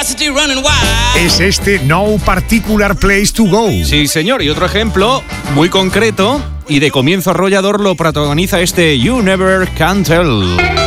Es este No Particular Place to Go. Sí, señor, y otro ejemplo muy concreto y de comienzo arrollador lo protagoniza este You Never Can Tell.